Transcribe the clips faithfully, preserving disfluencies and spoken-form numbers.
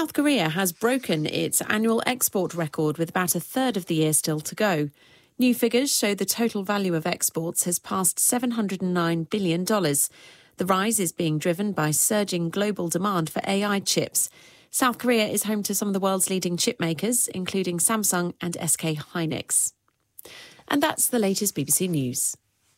South Korea has broken its annual export record with about a third of the year still to go. New figures show the total value of exports has passed seven hundred nine billion dollars. The rise is being driven by surging global demand for A I chips. South Korea is home to some of the world's leading chip makers, including Samsung and S K Hynix. And that's the latest B B C News.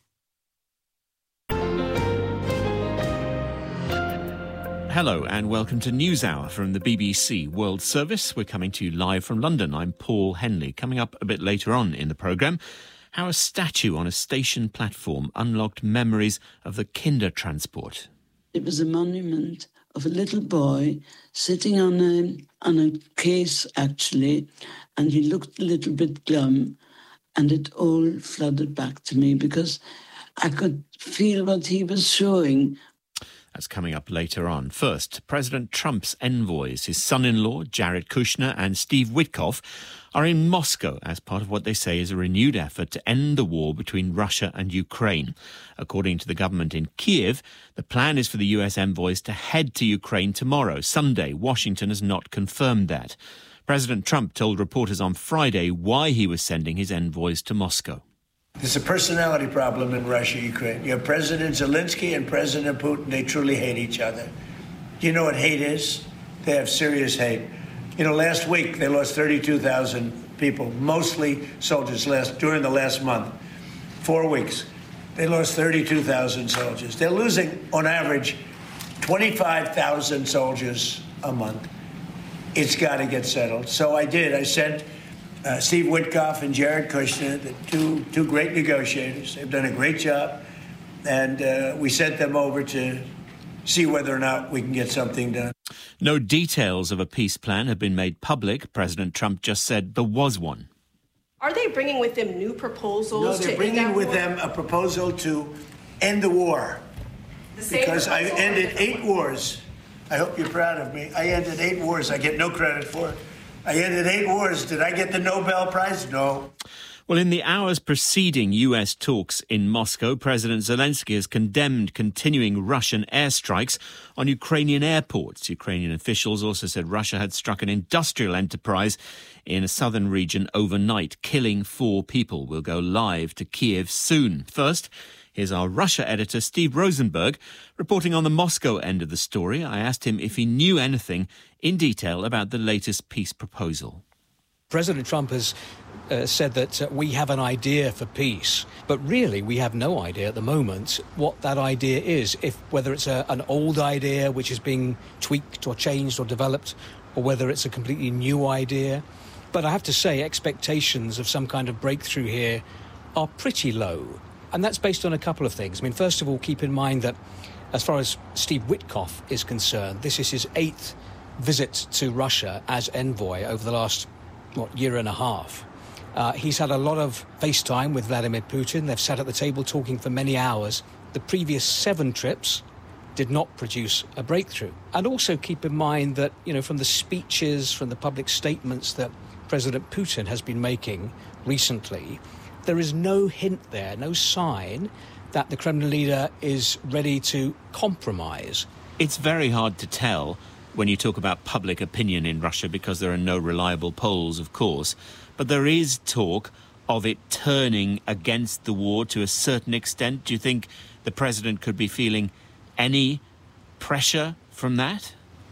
Hello and welcome to NewsHour from the B B C World Service. We're coming to you live from London. I'm Paul Henley. Coming up a bit later on in the programme, how a statue on a station platform unlocked memories of the Kindertransport. It was a monument of a little boy sitting on a, on a case, actually, and he looked a little bit glum, and it all flooded back to me because I could feel what he was showing. That's coming up later on. First, President Trump's envoys, his son-in-law, Jared Kushner, and Steve Witkoff, are in Moscow as part of what they say is a renewed effort to end the war between Russia and Ukraine. According to the government in Kiev, the plan is for the U S envoys to head to Ukraine tomorrow, Sunday. Washington has not confirmed that. President Trump told reporters on Friday why he was sending his envoys to Moscow. There's a personality problem in Russia, Ukraine. You have President Zelensky and President Putin. They truly hate each other. Do you know what hate is? They have serious hate. You know, last week they lost thirty-two thousand people, mostly soldiers, last during the last month. Four weeks. They lost thirty-two thousand soldiers. They're losing, on average, twenty-five thousand soldiers a month. It's got to get settled. So I did. I sent Uh, Steve Witkoff and Jared Kushner, the two two great negotiators. They've done a great job, and uh, we sent them over to see whether or not we can get something done. No details of a peace plan have been made public. President Trump just said there was one. Are they bringing with them new proposals? No, they're to bringing end with war? them a proposal to end the war. The same because I proposal ended or eight wars. I hope you're proud of me. I ended eight wars. I get no credit for it. I ended eight wars. Did I get the Nobel Prize? No. Well, in the hours preceding U S talks in Moscow, President Zelensky has condemned continuing Russian airstrikes on Ukrainian airports. Ukrainian officials also said Russia had struck an industrial enterprise in a southern region overnight, killing four people. We'll go live to Kiev soon. First, here's our Russia editor, Steve Rosenberg, reporting on the Moscow end of the story. I asked him if he knew anything in detail about the latest peace proposal. President Trump has uh, said that uh, we have an idea for peace, but really we have no idea at the moment what that idea is, if whether it's a, an old idea which is being tweaked or changed or developed, or whether it's a completely new idea. But I have to say, expectations of some kind of breakthrough here are pretty low. And that's based on a couple of things. I mean, first of all, keep in mind that as far as Steve Witkoff is concerned, this is his eighth visit to Russia as envoy over the last, what, year and a half. Uh, he's had a lot of FaceTime with Vladimir Putin. They've sat at the table talking for many hours. The previous seven trips did not produce a breakthrough. And also keep in mind that, you know, from the speeches, from the public statements that President Putin has been making recently, there is no hint there, no sign that the Kremlin leader is ready to compromise. It's very hard to tell when you talk about public opinion in Russia because there are no reliable polls, of course. But there is talk of it turning against the war to a certain extent. Do you think the president could be feeling any pressure from that?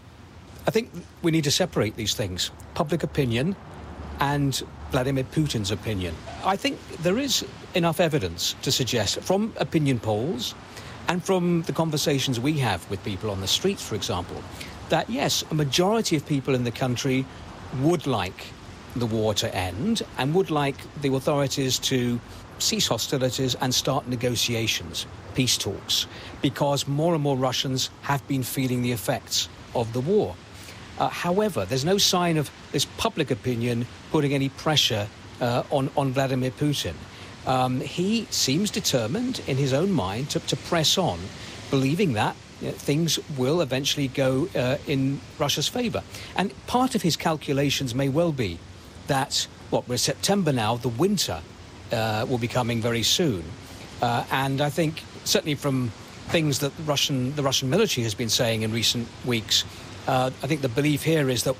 I think we need to separate these things. Public opinion and Vladimir Putin's opinion. I think there is enough evidence to suggest from opinion polls and from the conversations we have with people on the streets, for example, that yes, a majority of people in the country would like the war to end and would like the authorities to cease hostilities and start negotiations, peace talks, because more and more Russians have been feeling the effects of the war. Uh, however, there's no sign of this public opinion putting any pressure uh, on, on Vladimir Putin. Um, he seems determined in his own mind to, to press on, believing that you know, things will eventually go uh, in Russia's favour. And part of his calculations may well be that, what, we're September now, the winter uh, will be coming very soon. Uh, and I think, certainly from things that Russian, the Russian military has been saying in recent weeks, Uh, I think the belief here is that